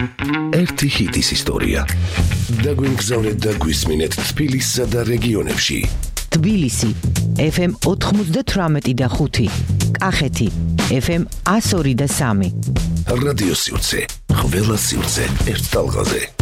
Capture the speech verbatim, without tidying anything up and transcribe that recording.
ერთი ჰიტის ისტორია. დაგვინგზავნეთ და გვისმინეთ თბილისსა და რეგიონებში. თბილისი ეფ ემ ოთხმოცდათვრამეტი და ხუთი, კახეთი ეფ ემ ასორი და სამი. რადიო სივრცე, ყველა სივრცე ერთ ტალღაზე.